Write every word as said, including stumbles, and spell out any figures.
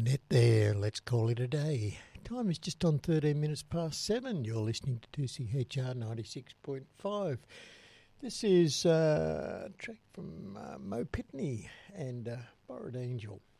Annette there. Let's call it a day. Time is just on thirteen minutes past seven. You're listening to two C H R ninety-six point five. This is uh, a track from uh, Mo Pitney and uh, Borrowed Angel.